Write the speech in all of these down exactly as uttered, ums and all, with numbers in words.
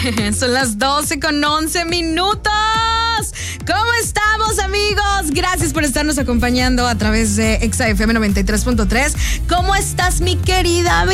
Son las doce con once minutos. ¿Cómo estamos, amigos? Gracias por estarnos acompañando a través de Exa F M noventa y tres punto tres. ¿Cómo estás, mi querida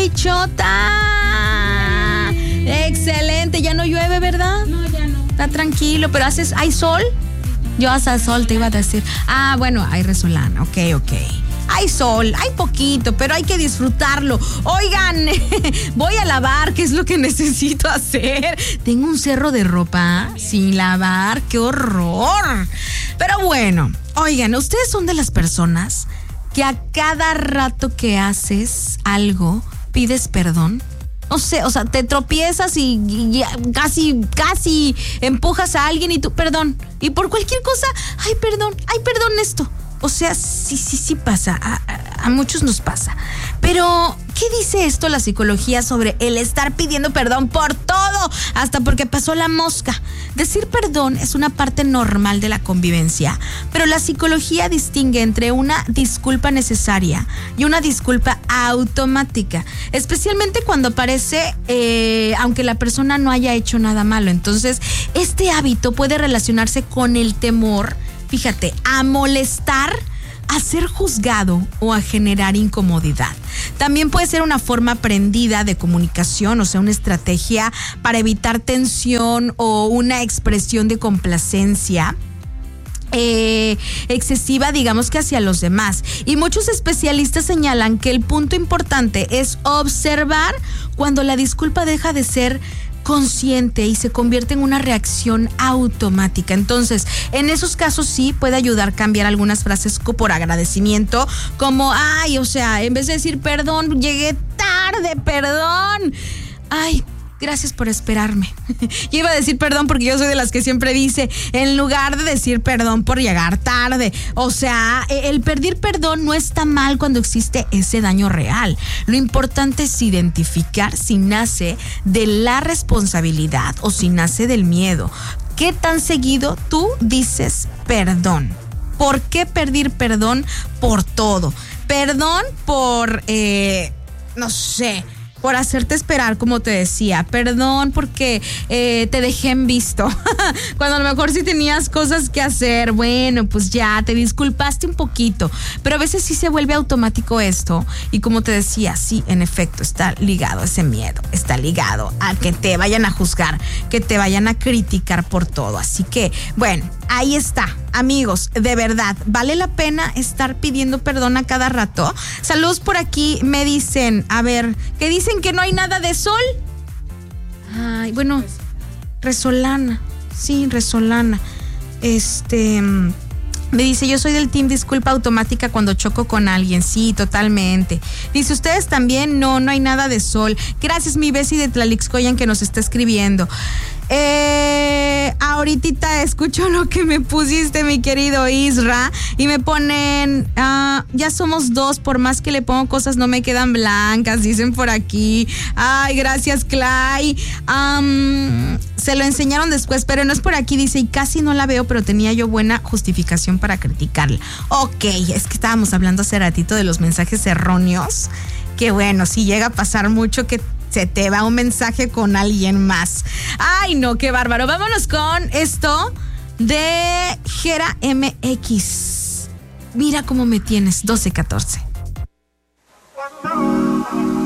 bichota? Excelente. Ya no llueve, ¿verdad? No, ya no. Está tranquilo, pero haces, ¿hay sol? Yo hasta sol te iba a decir. Ah, bueno, hay resolana. Ok, ok. Hay sol, hay poquito, pero hay que disfrutarlo. Oigan, voy a lavar, ¿qué es lo que necesito hacer? Tengo un cerro de ropa sin lavar, ¡qué horror! Pero bueno, oigan, ¿ustedes son de las personas que a cada rato que haces algo pides perdón? No sé, o sea, te tropiezas y, y, y casi, casi empujas a alguien y tú, perdón. Y por cualquier cosa, ay, perdón, ay, perdón esto. O sea, sí, sí, sí pasa, a, a, a muchos nos pasa. Pero, ¿qué dice esto la psicología sobre el estar pidiendo perdón por todo? Hasta porque pasó la mosca. Decir perdón es una parte normal de la convivencia, pero la psicología distingue entre una disculpa necesaria y una disculpa automática, especialmente cuando parece, eh, aunque la persona no haya hecho nada malo. Entonces, este hábito puede relacionarse con el temor, fíjate, a molestar, a ser juzgado o a generar incomodidad. También puede ser una forma aprendida de comunicación, o sea, una estrategia para evitar tensión o una expresión de complacencia Eh, excesiva, digamos que hacia los demás. Y muchos especialistas señalan que el punto importante es observar cuando la disculpa deja de ser consciente y se convierte en una reacción automática. Entonces, en esos casos sí puede ayudar a cambiar algunas frases por agradecimiento, como, ay, o sea, en vez de decir perdón, llegué tarde, perdón, ay, gracias por esperarme. Yo iba a decir perdón porque yo soy de las que siempre dice, en lugar de decir perdón por llegar tarde. O sea, el pedir perdón no está mal cuando existe ese daño real. Lo importante es identificar si nace de la responsabilidad o si nace del miedo. ¿Qué tan seguido tú dices perdón? ¿Por qué pedir perdón por todo? Perdón por, eh, no sé, por hacerte esperar, como te decía. Perdón porque eh, te dejé en visto. Cuando a lo mejor sí tenías cosas que hacer. Bueno, pues ya, te disculpaste un poquito. Pero a veces sí se vuelve automático esto. Y como te decía, sí, en efecto, está ligado a ese miedo. Está ligado a que te vayan a juzgar, que te vayan a criticar por todo. Así que, bueno, ahí está. Amigos, de verdad, ¿vale la pena estar pidiendo perdón a cada rato? Saludos por aquí, me dicen, a ver, que dicen que no hay nada de sol. Ay, bueno, resolana, sí, resolana. Este, me dice, yo soy del team disculpa automática cuando choco con alguien. Sí, totalmente. Dice, ¿ustedes también? No, no hay nada de sol. Gracias, mi Besi de Tlalixcoyan, que nos está escribiendo. Eh, ahorita escucho lo que me pusiste, mi querido Isra, y me ponen, uh, ya somos dos, por más que le pongo cosas no me quedan blancas, dicen por aquí. Ay, gracias, Clay. Um, se lo enseñaron después, pero no es por aquí, dice, y casi no la veo, pero tenía yo buena justificación para criticarla. Ok, es que estábamos hablando hace ratito de los mensajes erróneos, que bueno, sí llega a pasar mucho que se te va un mensaje con alguien más. Ay, no, qué bárbaro. Vámonos con esto de Jera M X. Mira cómo me tienes, doce catorce.